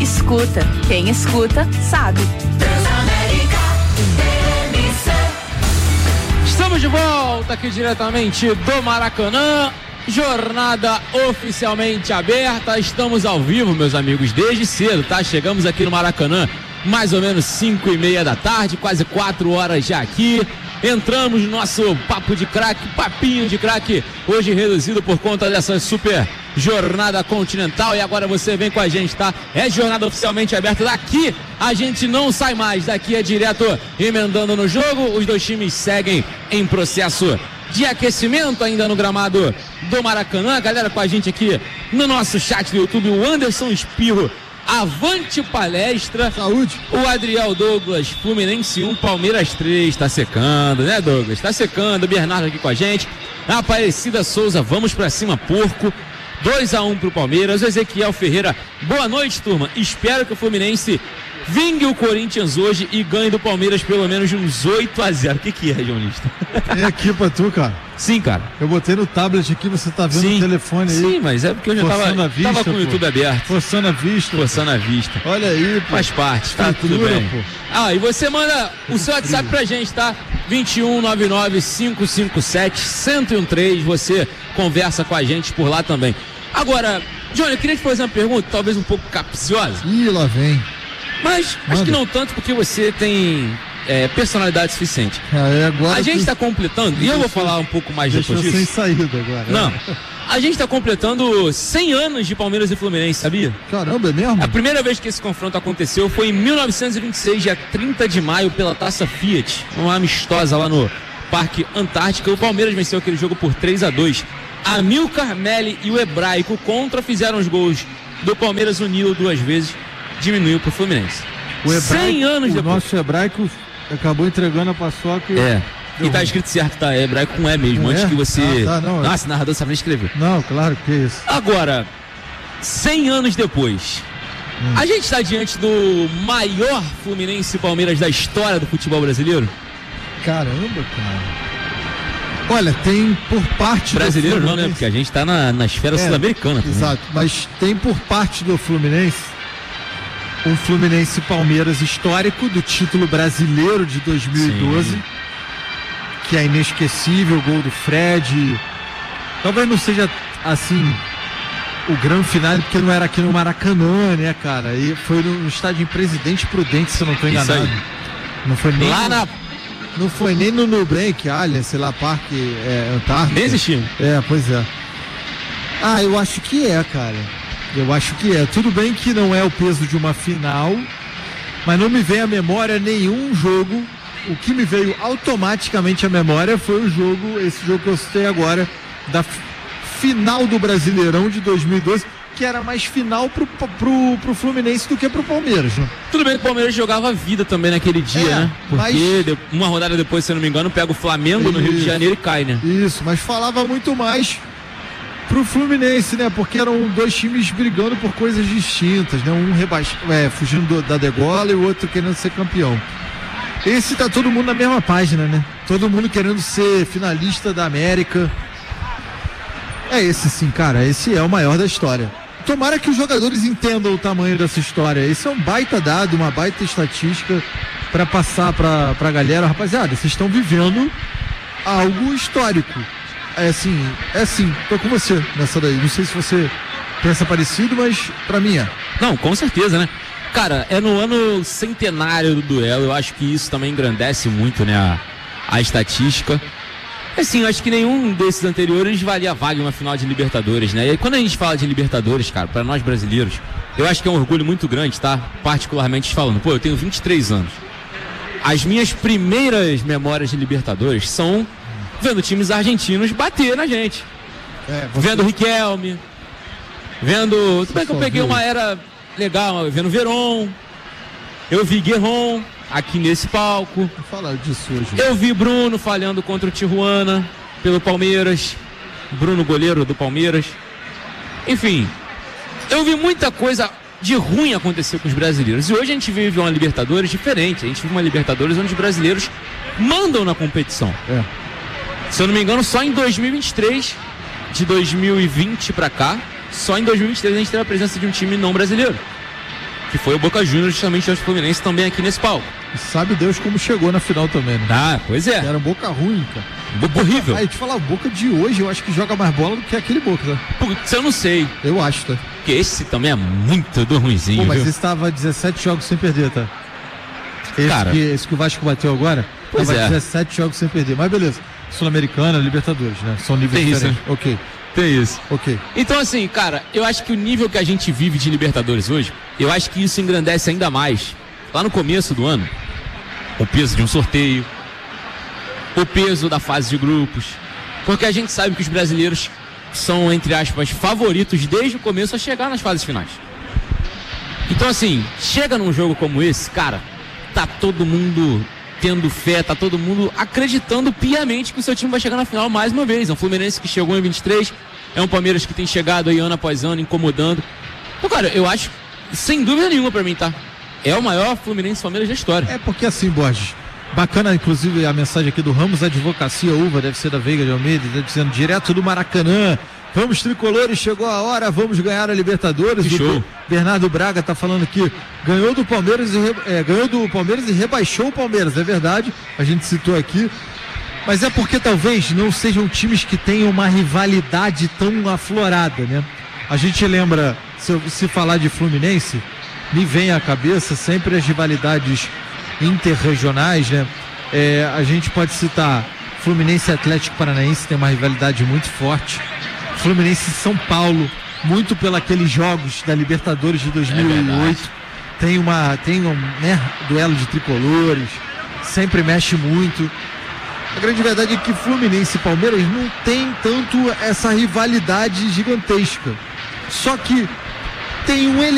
escuta. Quem escuta, sabe. Transamérica. Estamos de volta aqui diretamente do Maracanã. Jornada oficialmente aberta. Estamos ao vivo, meus amigos, desde cedo, tá? Chegamos aqui no Maracanã mais ou menos 5:30 da tarde, quase 4 horas já aqui. Entramos no nosso papo de craque, papinho de craque, hoje reduzido por conta dessa super jornada continental. E agora você vem com a gente, tá? É jornada oficialmente aberta. Daqui a gente não sai mais, daqui é direto emendando no jogo. Os dois times seguem em processo de aquecimento ainda no gramado do Maracanã. Galera com a gente aqui no nosso chat do YouTube, o Anderson Espirro, avante palestra. Saúde. O Adriel Douglas, Fluminense 1, Palmeiras 3, tá secando, né, Douglas? Tá secando. O Bernardo aqui com a gente. A Aparecida Souza, vamos pra cima, porco. 2-1 pro Palmeiras. O Ezequiel Ferreira, boa noite, turma. Espero que o Fluminense vingue o Corinthians hoje e ganhe do Palmeiras pelo menos de uns 8-0. O que é, jornalista? É aqui pra tu, cara. Sim, cara. Eu botei no tablet aqui, você tá vendo o telefone aí. Sim, mas é porque eu já tava com o YouTube aberto. Forçando a vista. Forçando a vista. Olha aí, pô. Faz parte, tá tudo bem. Pô. E você manda o seu WhatsApp pra gente, tá? 2199-557-1013. Você conversa com a gente por lá também. Agora, Johnny, eu queria te fazer uma pergunta, talvez um pouco capciosa. Ih, lá vem. Mas acho que não tanto, porque você tem personalidade suficiente. Agora a gente está completando, e eu vou falar um pouco mais depois disso. Sem saída agora. Não. A gente está completando 100 anos de Palmeiras e Fluminense, sabia? Caramba, é mesmo? A primeira vez que esse confronto aconteceu foi em 1926, dia 30 de maio, pela Taça Fiat, uma amistosa lá no Parque Antártica. O Palmeiras venceu aquele jogo por 3-2. Amilcar Melli e o Hebraico contra fizeram os gols do Palmeiras. Uniu 2 vezes, diminuiu pro Fluminense. O Hebraico, 100 anos depois. O nosso Hebraico acabou entregando a paçoca. E tá escrito certo, tá? É Hebraico com E mesmo, antes que você... Nossa, narrador sabe nem escrever. Não, claro que é isso. Agora, 100 anos depois, a gente tá diante do maior Fluminense e Palmeiras da história do futebol brasileiro? Caramba, cara. Olha, tem por parte brasileiro não, né? Porque a gente tá na esfera sul-americana. Exato, mas tem por parte do Fluminense um Fluminense Palmeiras histórico do título brasileiro de 2012. Sim. Que é inesquecível, o gol do Fred. Talvez não seja assim o grande final, porque não era aqui no Maracanã, né, cara? E foi no estádio Presidente Prudente, se eu não estou enganado. Não foi nem não foi nem no Nubank, Allianz, sei lá, Parque Antártico. Nem existiu. Pois é. Eu acho que cara. Eu acho que é. Tudo bem que não é o peso de uma final, mas não me vem à memória nenhum jogo. O que me veio automaticamente à memória foi esse jogo que eu citei agora, da final do Brasileirão de 2012, que era mais final pro Fluminense do que pro Palmeiras, né? Tudo bem que o Palmeiras jogava vida também naquele dia, né? Porque uma rodada depois, se eu não me engano, pega o Flamengo no Rio de Janeiro e cai, né? Isso, mas falava muito mais pro Fluminense, né? Porque eram dois times brigando por coisas distintas, né? Um fugindo da degola e o outro querendo ser campeão. Esse tá todo mundo na mesma página, né? Todo mundo querendo ser finalista da América. Esse sim, cara. Esse é o maior da história. Tomara que os jogadores entendam o tamanho dessa história. Esse é um baita dado, uma baita estatística para passar pra galera. Rapaziada, vocês estão vivendo algo histórico. É assim, tô com você nessa daí. Não sei se você pensa parecido, mas pra mim é. Não, com certeza, né? Cara, é no ano centenário do duelo. Eu acho que isso também engrandece muito, né, a estatística. Assim, eu acho que nenhum desses anteriores valia vaga em uma final de Libertadores, né? E aí, quando a gente fala de Libertadores, cara, pra nós brasileiros, eu acho que é um orgulho muito grande, tá? Particularmente falando. Eu tenho 23 anos. As minhas primeiras memórias de Libertadores são vendo times argentinos bater na gente. Vendo Riquelme, vendo... Tudo bem que eu peguei uma era legal, vendo Verón, eu vi Guerron aqui nesse palco. Vou falar disso hoje. Eu vi Bruno falhando contra o Tijuana pelo Palmeiras, Bruno, goleiro do Palmeiras. Enfim, eu vi muita coisa de ruim acontecer com os brasileiros. E hoje a gente vive uma Libertadores diferente. A gente vive uma Libertadores onde os brasileiros mandam na competição. Se eu não me engano, só em 2023, de 2020 pra cá, só em 2023 a gente teve a presença de um time não brasileiro. que foi o Boca Juniors justamente hoje o Fluminense também aqui nesse palco. E sabe Deus como chegou na final também, né? Ah, pois é. Era um Boca ruim, cara. Boca horrível. Aí, te falar, o Boca de hoje eu acho que joga mais bola do que aquele Boca, né? Putz, eu não sei. Eu acho, tá? Porque esse também é muito do ruinzinho, Pô, mas viu? esse tava 17 jogos sem perder, tá? Esse que o Vasco bateu agora, pois tava 17 jogos sem perder. Mas beleza. Sul-Americana, Libertadores, né? São níveis Tem diferentes. isso. Ok. Tem isso. Ok. Então, assim, cara, eu acho que o nível que a gente vive de Libertadores hoje, eu acho que isso engrandece ainda mais. Lá no começo do ano, o peso de um sorteio, o peso da fase de grupos, porque a gente sabe que os brasileiros são, entre aspas, favoritos desde o começo a chegar nas fases finais. Então, assim, chega num jogo como esse, cara, tá todo mundo tendo fé, tá todo mundo acreditando piamente que o seu time vai chegar na final mais uma vez. É um Fluminense que chegou em 23, é um Palmeiras que tem chegado aí ano após ano, incomodando. Então, cara, eu acho, sem dúvida nenhuma pra mim, tá? É o maior Fluminense Palmeiras da história. É porque assim, Borges, bacana inclusive a mensagem aqui do Ramos Advocacia Uva, deve ser da Veiga de Almeida, tá dizendo direto do Maracanã. Vamos tricolores, chegou a hora, vamos ganhar a Libertadores. Que show. Bernardo Braga tá falando aqui, ganhou do Palmeiras e rebaixou o Palmeiras, é verdade, a gente citou aqui. Mas é porque talvez não sejam times que tenham uma rivalidade tão aflorada, né? A gente lembra, se falar de Fluminense, me vem à cabeça sempre as rivalidades interregionais, né? A gente pode citar Fluminense e Atlético Paranaense, tem uma rivalidade muito forte. Fluminense e São Paulo, muito pelos jogos da Libertadores de 2008. Tem um né, duelo de tricolores, sempre mexe muito. A grande verdade é que Fluminense e Palmeiras não tem tanto essa rivalidade gigantesca. Só que tem um